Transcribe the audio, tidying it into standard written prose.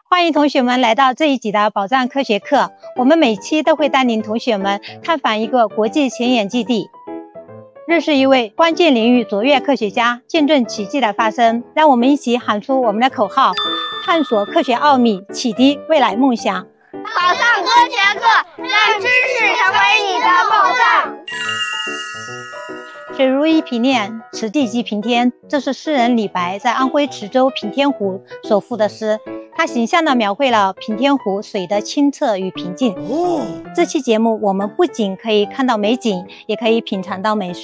欢迎同学们来到这一集的宝藏科学课。我们每期都会带领同学们探访一个国际前沿基地，认识一位关键领域卓越科学家，见证奇迹的发生。让我们一起喊出我们的口号：探索科学奥秘，启迪未来梦想。 宝藏科学课，让知识成为你的宝藏。 水如一平面，池地即平天，这是诗人李白在安徽池州平天湖所赋的诗。他形象地描绘了平天湖水的清澈与平静。这期节目我们不仅可以看到美景，也可以品尝到美食。